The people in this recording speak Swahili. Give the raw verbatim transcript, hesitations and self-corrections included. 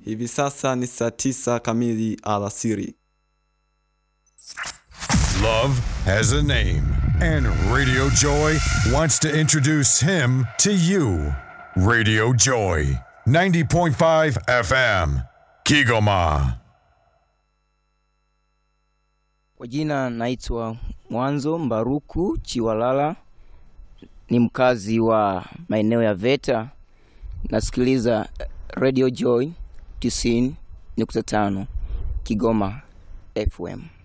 Hivi sasa ni saa tisa kamili alasiri. Love has a name, and Radio Joy wants to introduce him to you. Radio Joy, ninety point five F M, Kigoma. Kwa jina naitwa Mwanzo Mbaruku Chiwalala, ni mkazi wa maeneo ya Veta. Nasikiliza Radio Joy tisini nukta tano Kigoma F M.